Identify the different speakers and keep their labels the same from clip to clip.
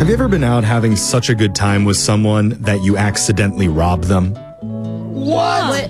Speaker 1: Have you ever been out having such a good time with someone that you accidentally rob them?
Speaker 2: What?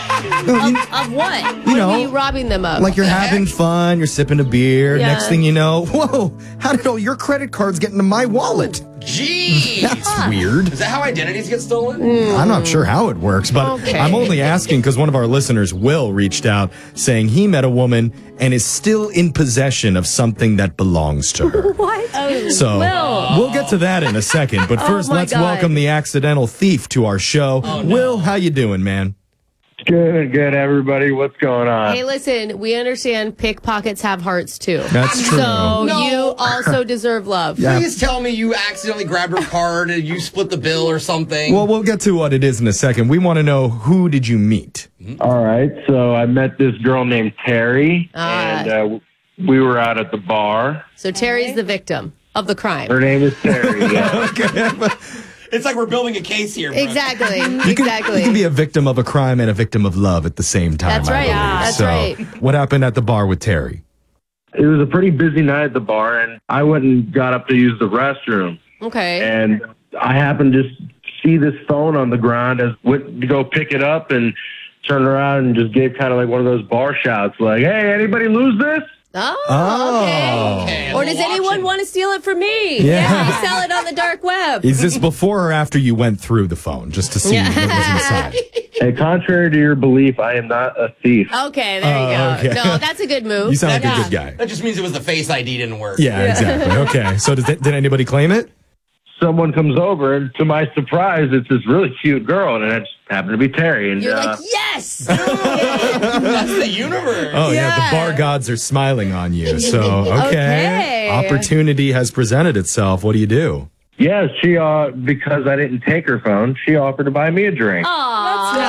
Speaker 2: Of what?
Speaker 1: You know,
Speaker 2: what are you robbing them of?
Speaker 1: Like you're having fun, you're sipping a beer.
Speaker 2: Yeah.
Speaker 1: Next thing you know, whoa, how did all your credit cards get into my wallet?
Speaker 3: Jeez.
Speaker 1: That's weird.
Speaker 3: Is that how identities get stolen?
Speaker 1: I'm not sure how it works, but
Speaker 2: Okay.
Speaker 1: I'm only asking because one of our listeners, Will, reached out saying he met a woman and is still in possession of something that belongs to her.
Speaker 2: What?
Speaker 1: So
Speaker 2: Will.
Speaker 1: we'll get to that in a second, but first
Speaker 2: my
Speaker 1: let's
Speaker 2: God.
Speaker 1: welcome the accidental thief to our show. Will, how you doing, man?
Speaker 4: Good, everybody. What's going on?
Speaker 2: Hey, listen, we understand pickpockets have hearts too.
Speaker 1: That's true.
Speaker 2: So
Speaker 3: No.
Speaker 2: you also deserve love.
Speaker 1: Yeah.
Speaker 3: Please tell me you accidentally grabbed her card and you split the bill or something.
Speaker 1: Well, we'll get to what it is in a second. We want to know, who did you meet?
Speaker 4: All right, so I met this girl named Terry, and we were out at the bar.
Speaker 2: So Terry's the victim of the crime.
Speaker 4: Her name is Terry. Yeah.
Speaker 3: it's like we're building a case here. Brooke.
Speaker 2: Exactly.
Speaker 1: You
Speaker 2: Exactly.
Speaker 1: can be a victim of a crime and a victim of love at the same time.
Speaker 2: That's
Speaker 1: I
Speaker 2: right.
Speaker 1: believe.
Speaker 2: That's
Speaker 1: So,
Speaker 2: right.
Speaker 1: what happened at the bar with Terry?
Speaker 4: It was a pretty busy night at the bar, and I went and got up to use the restroom,
Speaker 2: Okay.
Speaker 4: and I happened to see this phone on the ground. As went to go pick it up and turned around and just gave kind of like one of those bar shouts, like, "Hey, anybody lose this?"
Speaker 2: Oh, okay.
Speaker 3: Okay,
Speaker 2: Or does
Speaker 3: little
Speaker 2: anyone
Speaker 3: auction.
Speaker 2: want to steal it from me?
Speaker 1: Yeah.
Speaker 2: We sell it on the dark web.
Speaker 1: Is this before or after you went through the phone just to see what was inside?
Speaker 4: Hey, contrary to your belief, I am not a thief.
Speaker 2: Okay, there you go.
Speaker 1: okay.
Speaker 2: No, that's a good move.
Speaker 1: You sound like
Speaker 2: Yeah.
Speaker 1: a good guy.
Speaker 3: That just means it was the Face ID didn't work.
Speaker 1: Yeah, exactly. Okay. So did anybody claim it?
Speaker 4: Someone comes over, and to my surprise, it's this really cute girl, and it just happened to be Terry. And
Speaker 2: You're like, yes!
Speaker 3: That's the universe.
Speaker 1: Oh, yeah. The
Speaker 2: Yeah.
Speaker 1: bar gods are smiling on you. So, okay.
Speaker 2: Okay.
Speaker 1: Opportunity has presented itself. What do you do?
Speaker 4: yeah, she because I didn't take her phone, she offered to buy me a drink.
Speaker 2: Aw.